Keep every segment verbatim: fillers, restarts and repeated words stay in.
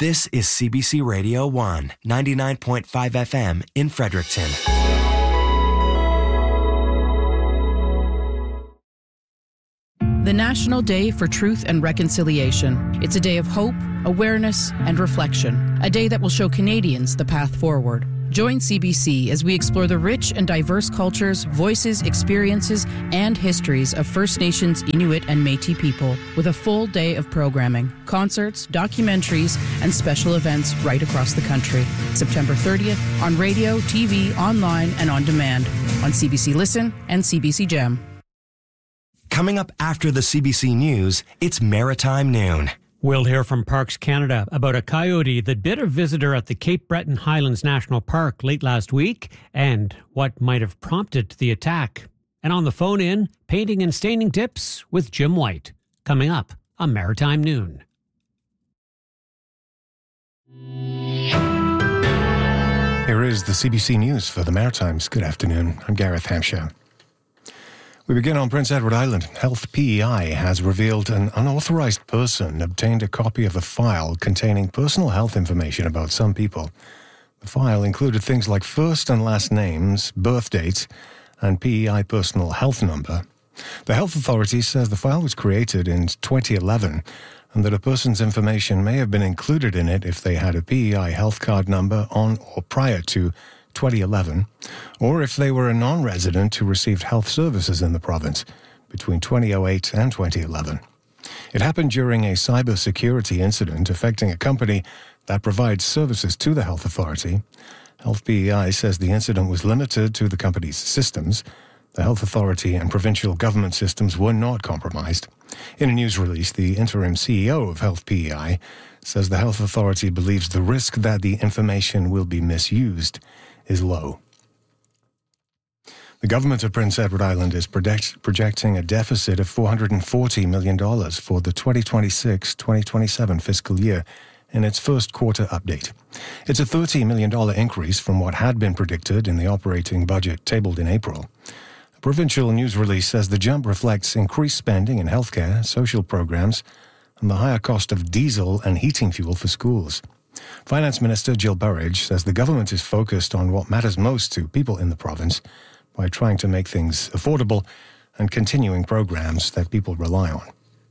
This is C B C Radio one, ninety-nine point five F M in Fredericton. The National Day for Truth and Reconciliation. It's a day of hope, awareness, and reflection. A day that will show Canadians the path forward. Join C B C as we explore the rich and diverse cultures, voices, experiences, and histories of First Nations, Inuit, and Métis people with a full day of programming, concerts, documentaries, and special events right across the country. September thirtieth on radio, T V, online, and on demand on C B C Listen and C B C Gem. Coming up after the C B C News, it's Maritime Noon. We'll hear from Parks Canada about a coyote that bit a visitor at the Cape Breton Highlands National Park late last week and what might have prompted the attack. And on the phone in, painting and staining tips with Jim White. Coming up on Maritime Noon. Here is the C B C News for the Maritimes. Good afternoon. I'm Gareth Hampshire. We begin on Prince Edward Island. Health P E I has revealed an unauthorized person obtained a copy of a file containing personal health information about some people. The file included things like first and last names, birth dates, and P E I personal health number. The health authority says the file was created in twenty eleven and that a person's information may have been included in it if they had a P E I health card number on or prior to twenty eleven, or if they were a non-resident who received health services in the province between twenty oh eight and twenty eleven. It happened during a cybersecurity incident affecting a company that provides services to the health authority. Health P E I says the incident was limited to the company's systems. The health authority and provincial government systems were not compromised. In a news release, the interim C E O of Health P E I says the health authority believes the risk that the information will be misused is low. The government of Prince Edward Island is project- projecting a deficit of four hundred forty million dollars for the twenty twenty-six twenty twenty-seven fiscal year in its first quarter update. It's a thirty million dollars increase from what had been predicted in the operating budget tabled in April. A provincial news release says the jump reflects increased spending in healthcare, social programs, and the higher cost of diesel and heating fuel for schools. Finance Minister Jill Burridge says the government is focused on what matters most to people in the province by trying to make things affordable and continuing programs that people rely on.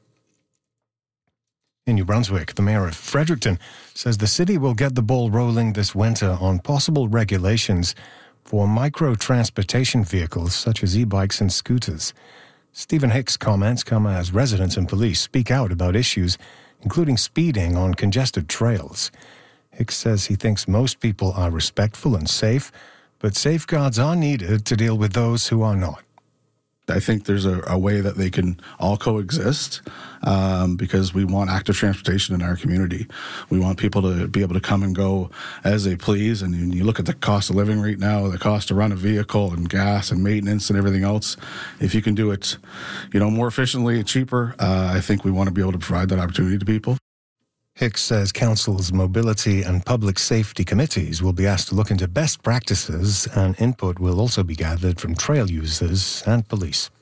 In New Brunswick, the mayor of Fredericton says the city will get the ball rolling this winter on possible regulations for micro-transportation vehicles such as e-bikes and scooters. Stephen Hicks' comments come as residents and police speak out about issues including speeding on congested trails. Hicks says he thinks most people are respectful and safe, but safeguards are needed to deal with those who are not. I think there's a, a way that they can all coexist um, because we want active transportation in our community. We want people to be able to come and go as they please. And you, you look at the cost of living right now, the cost to run a vehicle and gas and maintenance and everything else. If you can do it, you know, more efficiently and cheaper, uh, I think we want to be able to provide that opportunity to people. Hicks says council's mobility and public safety committees will be asked to look into best practices, and input will also be gathered from trail users and police.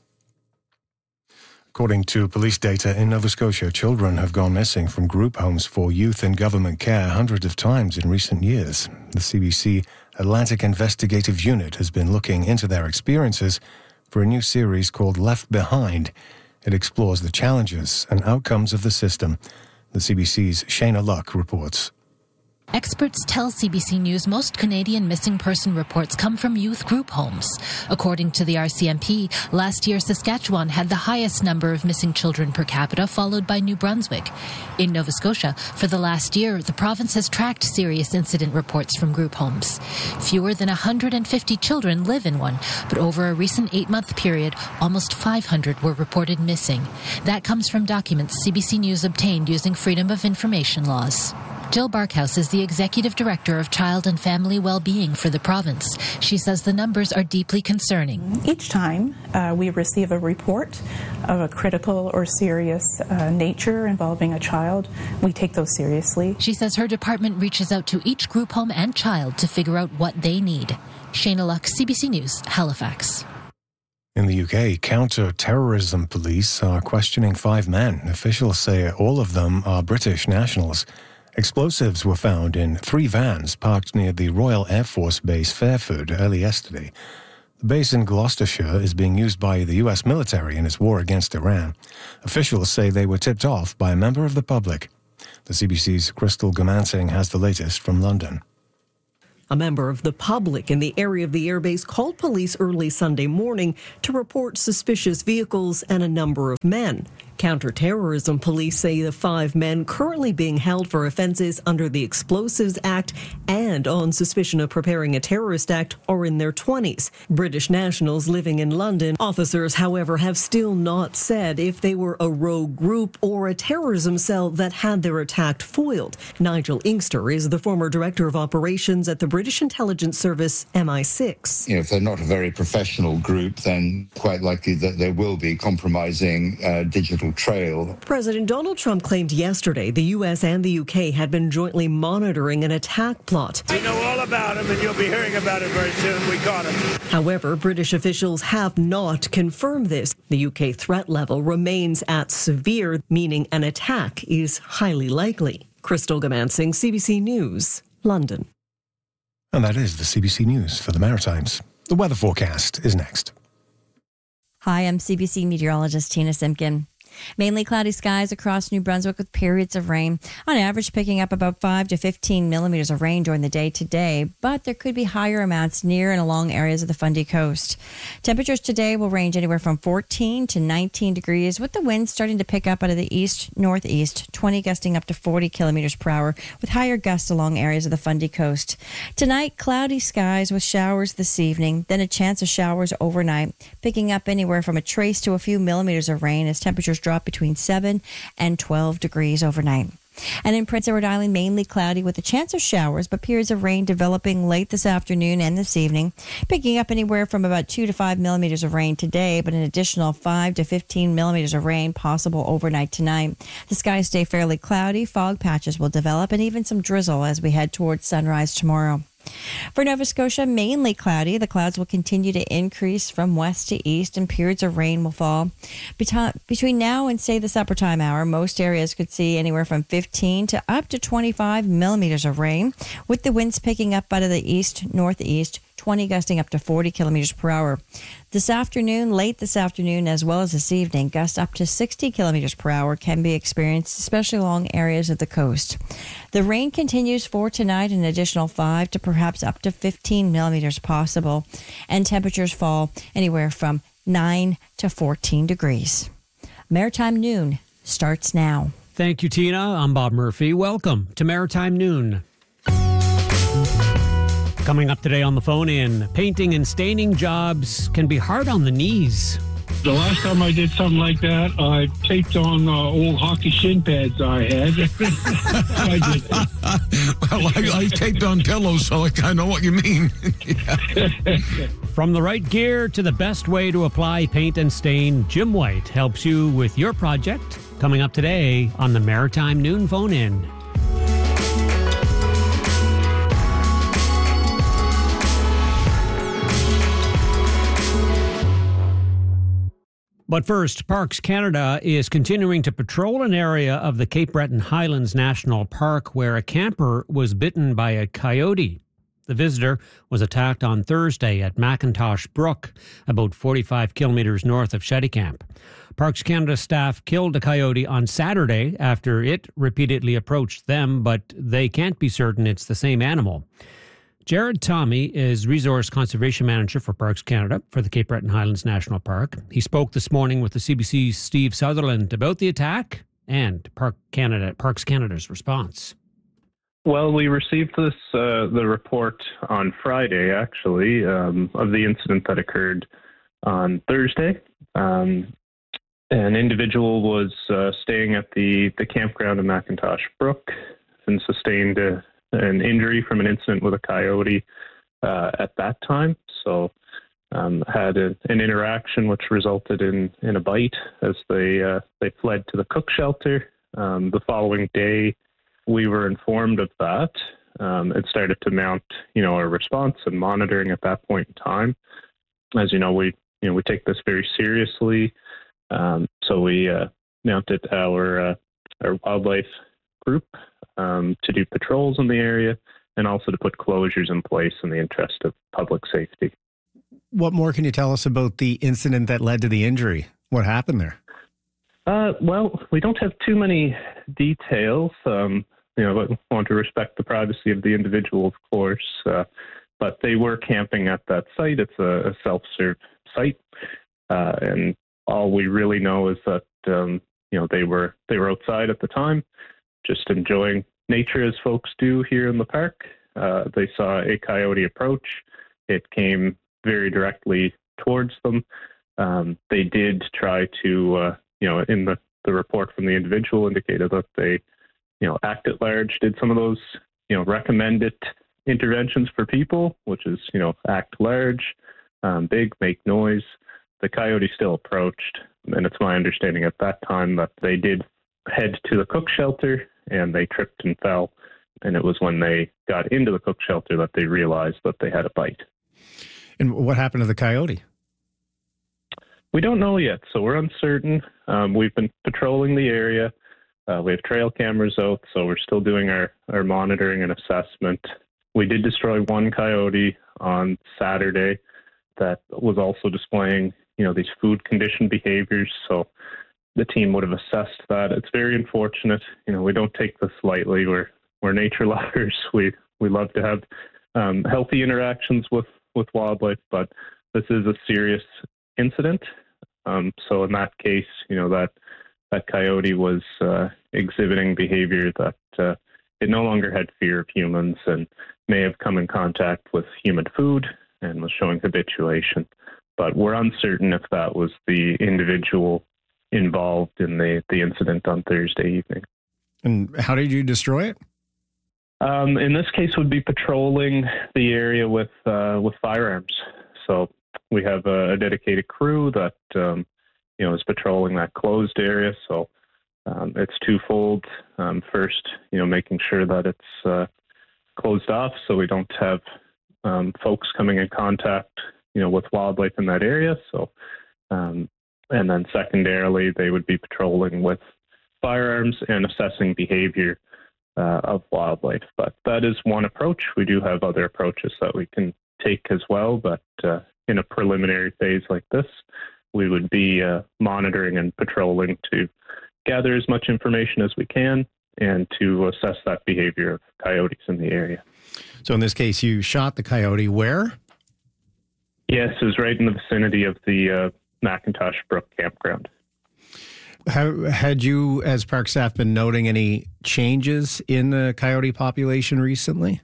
According to police data in Nova Scotia, children have gone missing from group homes for youth in government care hundreds of times in recent years. The C B C Atlantic Investigative Unit has been looking into their experiences for a new series called Left Behind. It explores the challenges and outcomes of the system. The C B C's Shayna Luck reports. Experts tell C B C News most Canadian missing person reports come from youth group homes. According to the R C M P, last year Saskatchewan had the highest number of missing children per capita, followed by New Brunswick. In Nova Scotia, for the last year, the province has tracked serious incident reports from group homes. Fewer than one hundred fifty children live in one, but over a recent eight-month period, almost five hundred were reported missing. That comes from documents C B C News obtained using Freedom of Information laws. Jill Barkhouse is the Executive Director of Child and Family Wellbeing for the province. She says the numbers are deeply concerning. Each time uh, we receive a report of a critical or serious uh, nature involving a child, we take those seriously. She says her department reaches out to each group home and child to figure out what they need. Shayna Luck, C B C News, Halifax. In the U K, counter-terrorism police are questioning five men. Officials say all of them are British nationals. Explosives were found in three vans parked near the Royal Air Force Base Fairford early yesterday. The base in Gloucestershire is being used by the U S military in its war against Iran. Officials say they were tipped off by a member of the public. The C B C's Crystal Gamansing has the latest from London. A member of the public in the area of the airbase called police early Sunday morning to report suspicious vehicles and a number of men. Counterterrorism police say the five men currently being held for offences under the Explosives Act and on suspicion of preparing a terrorist act are in their twenties. British nationals living in London. Officers, however, have still not said if they were a rogue group or a terrorism cell that had their attack foiled. Nigel Inkster is the former director of operations at the British intelligence service M I six. You know, if they're not a very professional group, then quite likely that there will be compromising uh, digital trail. President Donald Trump claimed yesterday the U S and the U K had been jointly monitoring an attack plot. We know all about him, and you'll be hearing about it very soon. We caught him. However, British officials have not confirmed this. The U K threat level remains at severe, meaning an attack is highly likely. Crystal Gamansing, C B C News, London. And that is the C B C News for the Maritimes. The weather forecast is next. Hi, I'm C B C meteorologist Tina Simpkin. Mainly cloudy skies across New Brunswick with periods of rain, on average picking up about five to fifteen millimeters of rain during the day today, but there could be higher amounts near and along areas of the Fundy Coast. Temperatures today will range anywhere from fourteen to nineteen degrees, with the winds starting to pick up out of the east-northeast, twenty gusting up to forty kilometers per hour, with higher gusts along areas of the Fundy Coast. Tonight, cloudy skies with showers this evening, then a chance of showers overnight, picking up anywhere from a trace to a few millimeters of rain as temperatures drop between seven and twelve degrees overnight. And in Prince Edward Island, mainly cloudy with a chance of showers, but periods of rain developing late this afternoon and this evening, picking up anywhere from about two to five millimeters of rain today, but an additional five to fifteen millimeters of rain possible overnight tonight. The skies stay fairly cloudy, fog patches will develop, and even some drizzle as we head towards sunrise tomorrow. For Nova Scotia, mainly cloudy. The clouds will continue to increase from west to east and periods of rain will fall. Between now and, say, the supper time hour, most areas could see anywhere from fifteen to up to twenty-five millimeters of rain, with the winds picking up out of the east-northeast, twenty gusting up to forty kilometers per hour. This afternoon, late this afternoon, as well as this evening, gusts up to sixty kilometers per hour can be experienced, especially along areas of the coast. The rain continues for tonight, an additional five to perhaps up to fifteen millimeters possible, and temperatures fall anywhere from nine to fourteen degrees. Maritime Noon starts now. Thank you, Tina. I'm Bob Murphy. Welcome to Maritime Noon. Coming up today on the phone in, painting and staining jobs can be hard on the knees. The last time I did something like that, I taped on uh, old hockey shin pads I had. I did. Well, I, I taped on pillows, so I kind of know what you mean. From the right gear to the best way to apply paint and stain, Jim White helps you with your project. Coming up today on the Maritime Noon Phone In. But first, Parks Canada is continuing to patrol an area of the Cape Breton Highlands National Park where a camper was bitten by a coyote. The visitor was attacked on Thursday at Macintosh Brook, about forty-five kilometres north of Shettycamp. Parks Canada staff killed a coyote on Saturday after it repeatedly approached them, but they can't be certain it's the same animal. Jared Tommy is Resource Conservation Manager for Parks Canada for the Cape Breton Highlands National Park. He spoke this morning with the C B C's Steve Sutherland about the attack and Park Canada, Parks Canada's response. Well, we received this uh, the report on Friday, actually, um, of the incident that occurred on Thursday. Um, an individual was uh, staying at the, the campground in Macintosh Brook and sustained a an injury from an incident with a coyote uh, at that time. So um, had a, an interaction which resulted in, in a bite as they uh, they fled to the cook shelter. Um, the following day, we were informed of that um, and started to mount, you know, our response and monitoring at that point in time. As you know, we you know we take this very seriously. Um, so we uh, mounted our uh, our wildlife group um, to do patrols in the area and also to put closures in place in the interest of public safety. What more can you tell us about the incident that led to the injury? What happened there? Uh, well, we don't have too many details. Um, you know, but want to respect the privacy of the individual, of course. Uh, but they were camping at that site. It's a, a self-serve site, uh, and all we really know is that um, you know they were they were outside at the time, just enjoying nature as folks do here in the park. Uh, they saw a coyote approach. It came very directly towards them. Um, they did try to, uh, you know, in the, the report from the individual indicated that they, you know, act at large, did some of those, you know, recommended interventions for people, which is, you know, act large, um, big, make noise. The coyote still approached, and it's my understanding at that time that they did head to the cook shelter and they tripped and fell. And it was when they got into the cook shelter that they realized that they had a bite. And what happened to the coyote? We don't know yet, so we're uncertain. Um, we've been patrolling the area. Uh, we have trail cameras out, so we're still doing our, our monitoring and assessment. We did destroy one coyote on Saturday that was also displaying, you know, these food condition behaviors. So the team would have assessed that. It's very unfortunate. You know, we don't take this lightly. We're we're nature lovers. We we love to have um, healthy interactions with, with wildlife, but this is a serious incident. Um, so in that case, you know, that that coyote was uh, exhibiting behavior that uh, it no longer had fear of humans and may have come in contact with human food and was showing habituation. But we're uncertain if that was the individual involved in the, the incident on Thursday evening. And how did you destroy it? Um, in this case, would be patrolling the area with uh, with firearms. So we have a, a dedicated crew that um, you know is patrolling that closed area. So um, it's twofold. Um, first, you know, making sure that it's uh, closed off, so we don't have um, folks coming in contact, you know, with wildlife in that area. So, um, and then secondarily, they would be patrolling with firearms and assessing behavior uh, of wildlife. But that is one approach. We do have other approaches that we can take as well, but uh, in a preliminary phase like this, we would be uh, monitoring and patrolling to gather as much information as we can and to assess that behavior of coyotes in the area. So in this case, you shot the coyote where? Yes, it was right in the vicinity of the uh, McIntosh Brook campground. How, had you, as park staff, been noting any changes in the coyote population recently?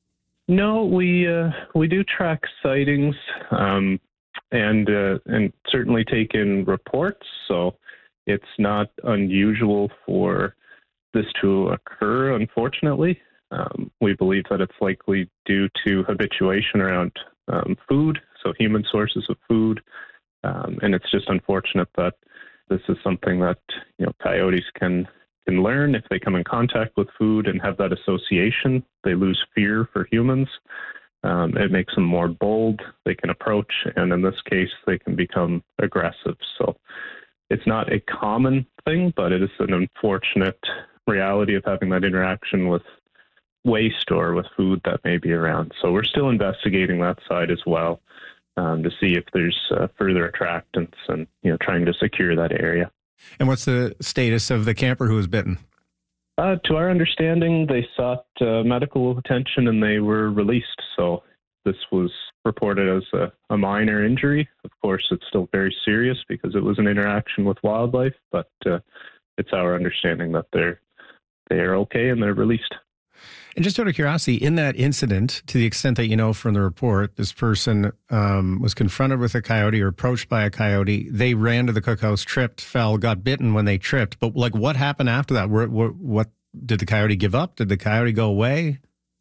No, we uh, we do track sightings um, and uh, and certainly take in reports. So it's not unusual for this to occur. Unfortunately, um, we believe that it's likely due to habituation around um, food, so human sources of food, um, and it's just unfortunate that this is something that you know coyotes can. can learn if they come in contact with food and have that association. They lose fear for humans. Um, it makes them more bold. They can approach, and in this case, they can become aggressive. So it's not a common thing, but it is an unfortunate reality of having that interaction with waste or with food that may be around. So we're still investigating that side as well um, to see if there's uh, further attractants and you know trying to secure that area. And what's the status of the camper who was bitten? Uh, to our understanding, they sought uh, medical attention and they were released. So this was reported as a, a minor injury. Of course, it's still very serious because it was an interaction with wildlife, but uh, it's our understanding that they're they are okay and they're released. And just out of curiosity, in that incident, to the extent that you know from the report, this person um, was confronted with a coyote or approached by a coyote. They ran to the cookhouse, tripped, fell, got bitten when they tripped. But like, what happened after that? What, what, what did the coyote give up? Did the coyote go away?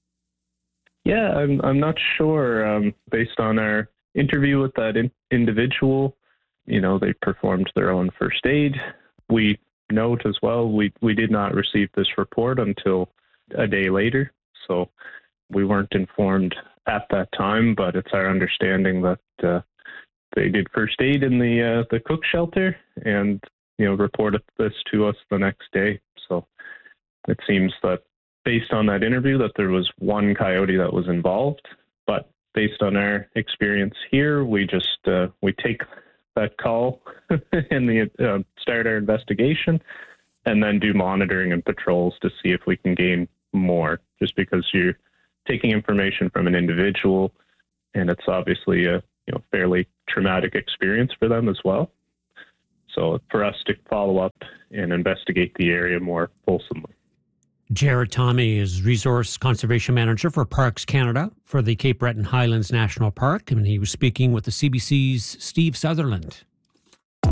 Yeah, I'm I'm not sure. Um, based on our interview with that in, individual, you know, they performed their own first aid. We note as well, we we did not receive this report until a day later, so we weren't informed at that time, but it's our understanding that uh, they did first aid in the uh, the cook shelter and you know reported this to us the next day. So it seems that based on that interview that there was one coyote that was involved, but based on our experience here, we just uh, we take that call and the, uh, start our investigation, and then do monitoring and patrols to see if we can gain more. Just because you're taking information from an individual, and it's obviously a you know fairly traumatic experience for them as well. So for us to follow up and investigate the area more fulsomely. Jared Tommy is Resource Conservation Manager for Parks Canada for the Cape Breton Highlands National Park, and he was speaking with the C B C's Steve Sutherland.